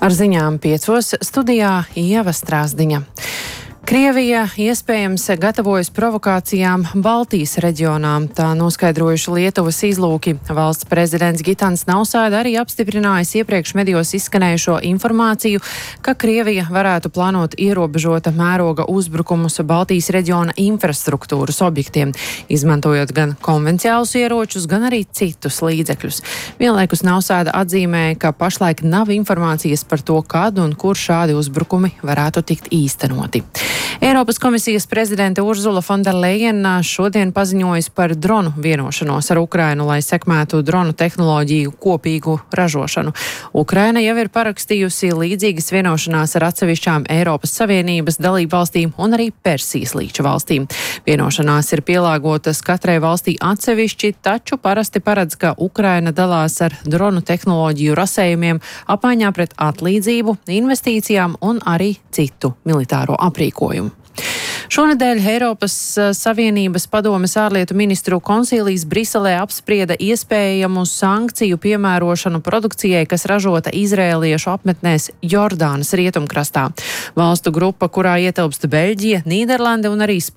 Ar ziņām 5. studijā Ieva Strāzdiņa. Krievija iespējams gatavojas provokācijām Baltijas reģionā, tā noskaidrojuši Lietuvas izlūki. Valsts prezidents Gitans Nausēda arī apstiprinājis iepriekš medijos izskanējušo informāciju, ka Krievija varētu plānot ierobežota mēroga uzbrukumus Baltijas reģiona infrastruktūras objektiem, izmantojot gan konvenciālus ieročus, gan arī citus līdzekļus. Vienlaikus Nausēda atzīmēja, ka pašlaik nav informācijas par to, kad un kur šādi uzbrukumi varētu tikt īstenoti. Eiropas komisijas prezidente Urzula Fonderlejena šodien paziņojas par dronu vienošanos ar Ukrainu, lai sekmētu dronu tehnoloģiju kopīgu ražošanu. Ukraina jau ir parakstījusi līdzīgas vienošanās ar atsevišķām Eiropas Savienības dalību valstīm un arī Persijas līča valstīm. Vienošanās ir pielāgotas katrai valstī atsevišķi, taču parasti paredz, ka Ukraina dalās ar dronu tehnoloģiju rasējumiem apmaiņā pret atlīdzību, investīcijām un arī citu militāro aprīkojumu. Šonedēļ Eiropas Savienības padomes ārlietu ministru konsīlijs Briselē apsprieda iespējamu sankciju piemērošanu produkcijai, kas ražota izrēliešu apmetnēs Jordānas rietumkrastā. Valstu grupa, kurā ietilpst Beļģija, Nīderlande un arī